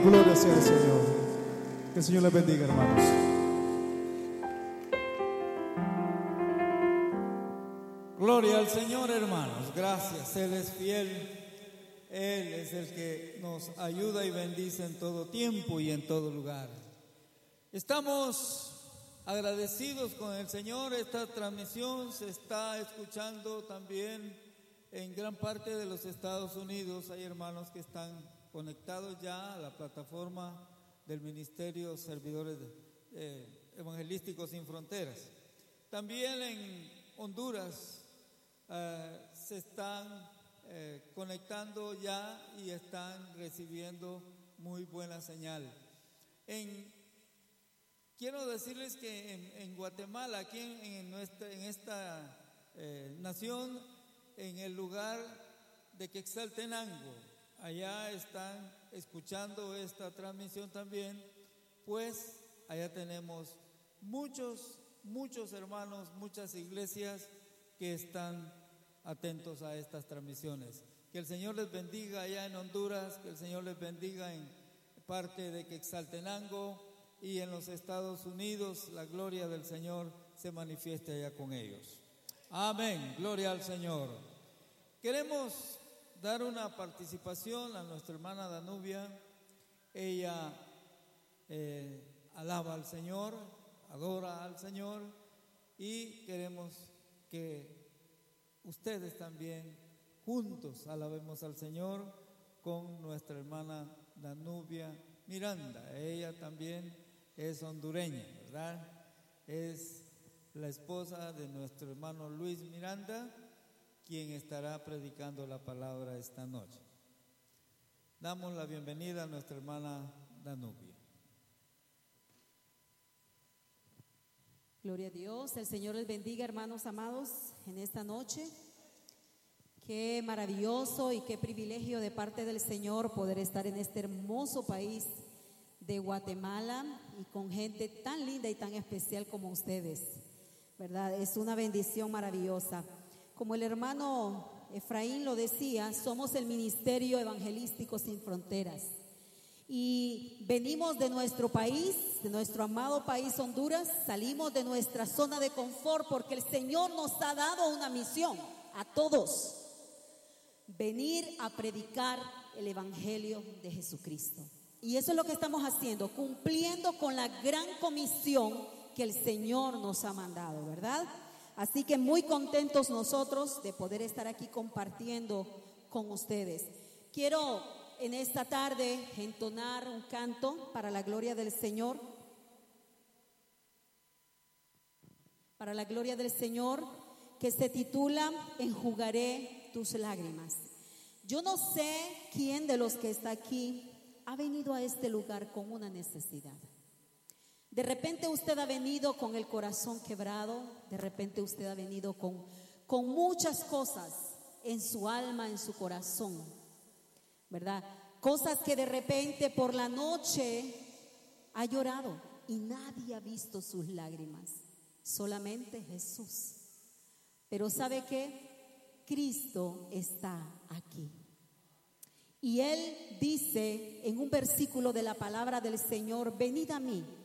Gloria sea al Señor. Que el Señor les bendiga, hermanos. Gloria al Señor, hermanos. Gracias. Él es fiel. Él es el que nos ayuda y bendice en todo tiempo y en todo lugar. Estamos agradecidos con el Señor. Esta transmisión se está escuchando también en gran parte de los Estados Unidos. Hay hermanos que están conectados ya a la plataforma del Ministerio Servidores Evangelísticos Sin Fronteras. También en Honduras se están conectando ya y están recibiendo muy buena señal. Quiero decirles que en Guatemala, aquí en esta nación, en el lugar de Quetzaltenango, allá están escuchando esta transmisión también, pues allá tenemos muchos hermanos, muchas iglesias que están atentos a estas transmisiones. Que el Señor les bendiga allá en Honduras, que el Señor les bendiga en parte de Quetzaltenango y en los Estados Unidos. La gloria del Señor se manifieste allá con ellos. Amén, gloria al Señor. Queremos dar una participación a nuestra hermana Danubia. Ella alaba al Señor, adora al Señor, y queremos que ustedes también juntos alabemos al Señor con nuestra hermana Danubia Miranda. Ella también es hondureña, ¿verdad? Es la esposa de nuestro hermano Luis Miranda, quien estará predicando la palabra esta noche. Damos la bienvenida a nuestra hermana Danubia. Gloria a Dios, el Señor les bendiga, hermanos amados, en esta noche. Qué maravilloso y qué privilegio de parte del Señor poder estar en este hermoso país de Guatemala y con gente tan linda y tan especial como ustedes, ¿verdad? Es una bendición maravillosa. Como el hermano Efraín lo decía, somos el Ministerio Evangelístico Sin Fronteras. Y venimos de nuestro país, de nuestro amado país Honduras, salimos de nuestra zona de confort porque el Señor nos ha dado una misión a todos: venir a predicar el Evangelio de Jesucristo. Y eso es lo que estamos haciendo, cumpliendo con la gran comisión que el Señor nos ha mandado, ¿verdad? Así que muy contentos nosotros de poder estar aquí compartiendo con ustedes. Quiero en esta tarde entonar un canto para la gloria del Señor. Para la gloria del Señor, que se titula Enjugaré tus lágrimas. Yo no sé quién de los que está aquí ha venido a este lugar con una necesidad. De repente usted ha venido con el corazón quebrado, de repente usted ha venido con muchas cosas en su alma, en su corazón, ¿verdad? Cosas que de repente por la noche ha llorado y nadie ha visto sus lágrimas, solamente Jesús. Pero ¿sabe qué? Cristo está aquí. Y Él dice en un versículo de la palabra del Señor: venid a mí,